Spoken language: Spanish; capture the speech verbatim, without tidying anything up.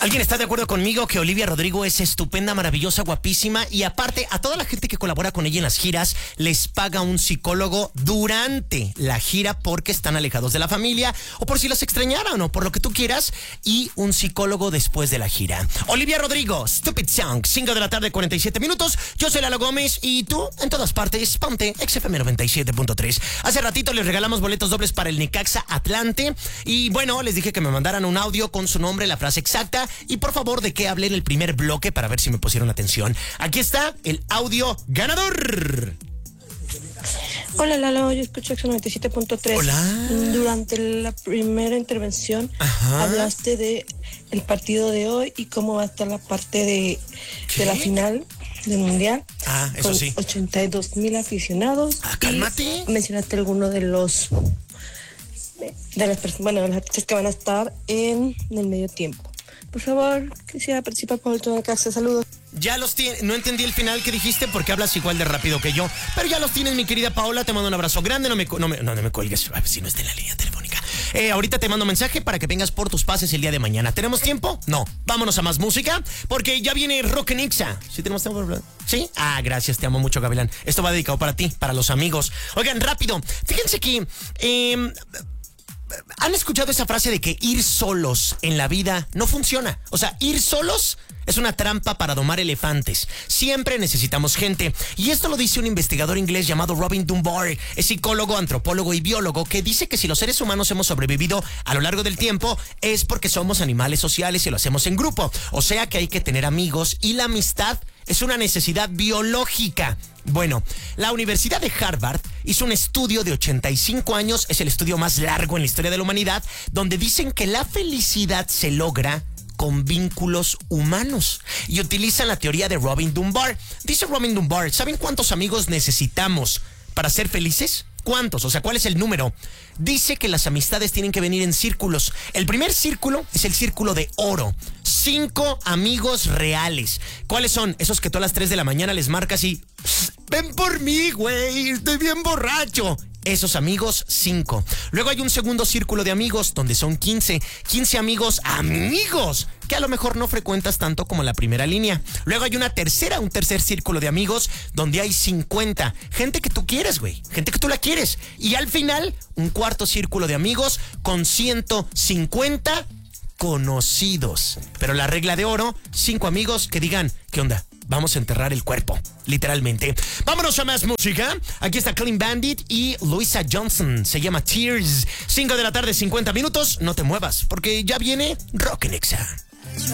¿Alguien está de acuerdo conmigo que Olivia Rodrigo es estupenda, maravillosa, guapísima? Y aparte, a toda la gente que colabora con ella en las giras, les paga un psicólogo durante la gira porque están alejados de la familia o por si los extrañaran o por lo que tú quieras, y un psicólogo después de la gira. Olivia Rodrigo, Stupid Song, cinco de la tarde, cuarenta y siete minutos. Yo soy Lalo Gómez y tú, en todas partes, ponte X F M noventa y siete punto tres. Hace ratito les regalamos boletos dobles para el Necaxa Atlante y bueno, les dije que me mandaran un audio con su nombre, la frase exacta y por favor de qué hablé en el primer bloque para ver si me pusieron atención. Aquí está el audio ganador. Hola Lalo, yo escucho X noventa y siete punto tres. Hola. Durante la primera intervención Ajá. hablaste de el partido de hoy y cómo va a estar la parte de, de la final del mundial. Ah, eso con sí. ochenta y dos mil aficionados. Ah, cálmate. Y mencionaste algunos de los de las personas, bueno, de los artistas que van a estar en, en el medio tiempo. Por favor, quisiera participar por el turno de casa. Saludos. Ya los tienes. No entendí el final que dijiste porque hablas igual de rápido que yo. Pero ya los tienes, mi querida Paola. Te mando un abrazo grande. No me, no me, no, no me cuelgues. Ay, si no está en la línea telefónica. Eh, ahorita te mando mensaje para que vengas por tus pases el día de mañana. ¿Tenemos tiempo? No. Vámonos a más música porque ya viene Rock en Ixa. ¿Sí tenemos tiempo? ¿Sí? Ah, gracias. Te amo mucho, Gavilán. Esto va dedicado para ti, para los amigos. Oigan, rápido. Fíjense que... Eh, ¿han escuchado esa frase de que ir solos en la vida no funciona? O sea, ir solos es una trampa para domar elefantes. Siempre necesitamos gente. Y esto lo dice un investigador inglés llamado Robin Dunbar. Es psicólogo, antropólogo y biólogo que dice que si los seres humanos hemos sobrevivido a lo largo del tiempo es porque somos animales sociales y lo hacemos en grupo. O sea que hay que tener amigos y la amistad es una necesidad biológica. Bueno, la Universidad de Harvard hizo un estudio de ochenta y cinco años, es el estudio más largo en la historia de la humanidad, donde dicen que la felicidad se logra con vínculos humanos y utilizan la teoría de Robin Dunbar. Dice Robin Dunbar, ¿saben cuántos amigos necesitamos para ser felices? ¿Cuántos? O sea, ¿cuál es el número? Dice que las amistades tienen que venir en círculos. El primer círculo es el círculo de oro. Cinco amigos reales. ¿Cuáles son? Esos que tú a las tres de la mañana les marcas y... ven por mí, güey, estoy bien borracho. Esos amigos, cinco. Luego hay un segundo círculo de amigos donde son quince. quince amigos, amigos, que a lo mejor no frecuentas tanto como la primera línea. Luego hay una tercera, un tercer círculo de amigos donde hay cincuenta. Gente que tú quieres, güey. Gente que tú la quieres. Y al final, un cuarto círculo de amigos con ciento cincuenta conocidos. Pero la regla de oro, cinco amigos que digan, ¿qué onda? Vamos a enterrar el cuerpo, literalmente. Vámonos a más música. Aquí está Clean Bandit y Louisa Johnson. Se llama Tears. cinco de la tarde, cincuenta minutos. No te muevas, porque ya viene Rock en Exa.